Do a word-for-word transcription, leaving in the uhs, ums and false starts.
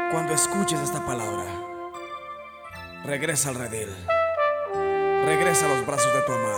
Cuando escuches esta palabra, regresa al redil, regresa a los brazos de tu amado.